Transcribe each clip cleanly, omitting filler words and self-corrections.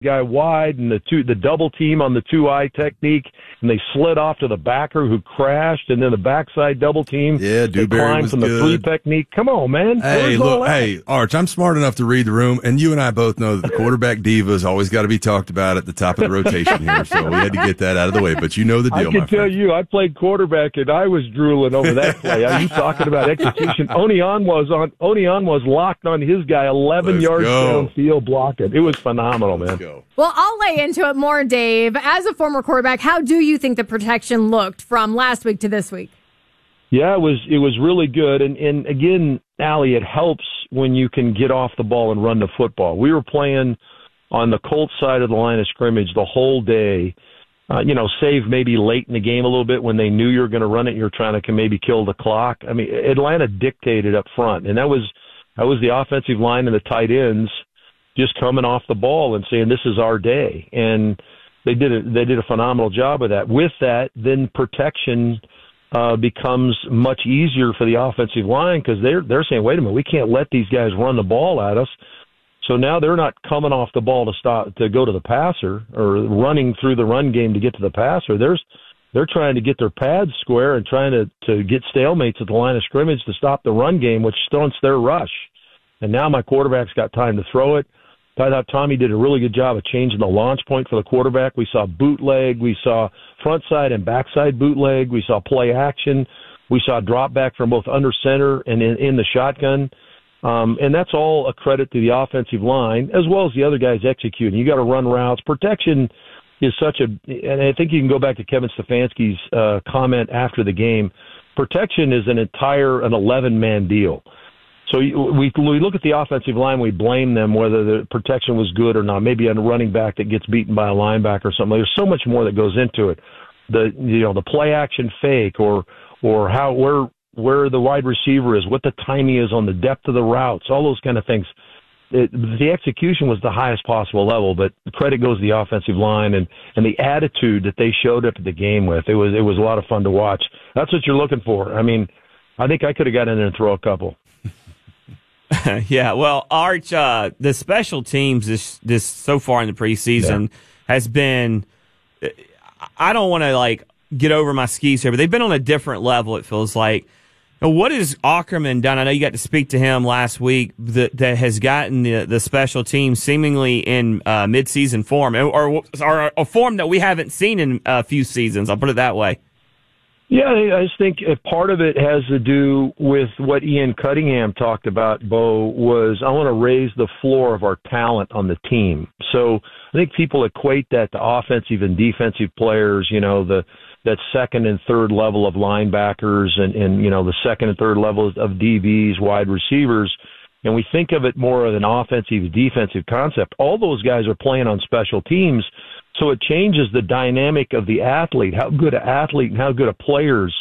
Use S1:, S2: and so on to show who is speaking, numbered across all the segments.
S1: guy wide and the double team on the 2-eye technique, and they slid off to the backer who crashed, and then the backside double team.
S2: Yeah, Dewberry was
S1: from
S2: good.
S1: the 3 technique. Come on, man.
S2: Hey, look, Arch, I'm smart enough to read the room, and you and I both know that the quarterback diva's always got to be talked about at the top of the rotation here, so we had to get that out of the way. But you know the deal,
S1: I can tell you, I played quarterback, and I was drooling over that play. Are you talking about execution? Onion was locked on his guy 11 yards downfield blocking. It was phenomenal, man.
S3: Well, I'll lay into it more, Dave. As a former quarterback, how do you think the protection looked from last week to this week?
S1: Yeah, it was really good. And again, Allie, it helps when you can get off the ball and run the football. We were playing on the Colts side of the line of scrimmage the whole day, save maybe late in the game a little bit when they knew you were going to run it. You're trying to maybe kill the clock. I mean, Atlanta dictated up front, and that was the offensive line and the tight ends just coming off the ball and saying, this is our day. And they did a phenomenal job of that. With that, then protection becomes much easier for the offensive line because they're saying, wait a minute, we can't let these guys run the ball at us. So now they're not coming off the ball to go to the passer or running through the run game to get to the passer. They're trying to get their pads square and trying to get stalemates at the line of scrimmage to stop the run game, which stunts their rush. And now my quarterback's got time to throw it. I thought Tommy did a really good job of changing the launch point for the quarterback. We saw bootleg. We saw front side and backside bootleg. We saw play action. We saw drop back from both under center and in the shotgun. And that's all a credit to the offensive line, as well as the other guys executing. You got to run routes. Protection is and I think you can go back to Kevin Stefanski's comment after the game. Protection is an 11-man deal. So we look at the offensive line, we blame them whether the protection was good or not. Maybe a running back that gets beaten by a linebacker or something. There's so much more that goes into it. The play action fake or where the wide receiver is, what the timing is on the depth of the routes, all those kind of things. The execution was the highest possible level, but the credit goes to the offensive line and the attitude that they showed up at the game with. It was a lot of fun to watch. That's what you're looking for. I mean, I think I could have got in there and throw a couple.
S4: Yeah, well, Arch, the special teams this so far in the preseason has been. I don't want to get over my skis here, but they've been on a different level. It feels like. Now, what has Ackerman done? I know you got to speak to him last week. That has gotten the special teams seemingly in midseason form, or a form that we haven't seen in a few seasons. I'll put it that way.
S1: Yeah, I just think part of it has to do with what Ian Cunningham talked about, Bo, was I want to raise the floor of our talent on the team. So I think people equate that to offensive and defensive players, that second and third level of linebackers and the second and third levels of DBs, wide receivers, and we think of it more as an offensive defensive concept. All those guys are playing on special teams. So it changes the dynamic of the athlete, how good an athlete and how good a players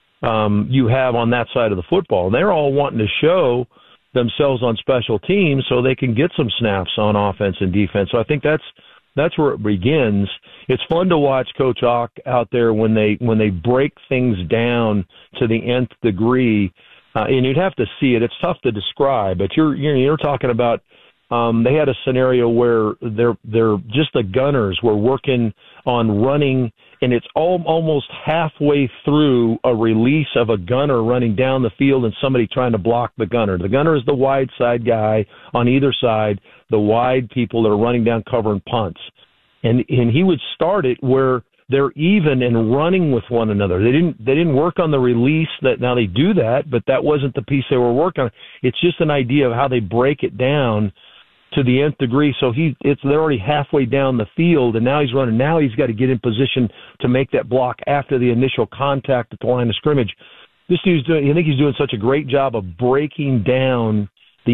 S1: you have on that side of the football. And they're all wanting to show themselves on special teams so they can get some snaps on offense and defense. So I think that's where it begins. It's fun to watch Coach Ock out there when they break things down to the nth degree, and you'd have to see it. It's tough to describe, but you're talking about. They had a scenario where they're just the gunners were working on running, and it's almost halfway through a release of a gunner running down the field and somebody trying to block the gunner. The gunner is the wide side guy on either side, the wide people that are running down covering punts. And he would start it where they're even and running with one another. They didn't work on the release. Now they do that, but that wasn't the piece they were working on. It's just an idea of how they break it down to the nth degree. So they're already halfway down the field, and now he's running. Now he's got to get in position to make that block after the initial contact at the line of scrimmage. This dude's I think he's doing such a great job of breaking down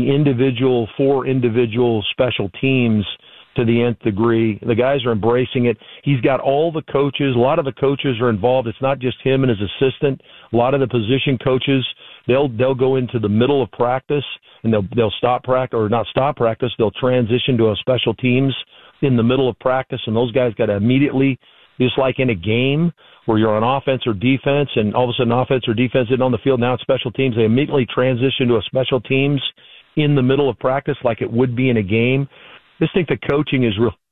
S1: the four individual special teams to the nth degree. The guys are embracing it. He's got all the coaches. A lot of the coaches are involved. It's not just him and his assistant. A lot of the position coaches, they'll go into the middle of practice and they'll stop practice, or not stop practice. They'll transition to a special teams in the middle of practice, and those guys got to immediately, just like in a game where you're on offense or defense, and all of a sudden offense or defense isn't on the field, now it's special teams. They immediately transition to a special teams in the middle of practice like it would be in a game. I just think the coaching is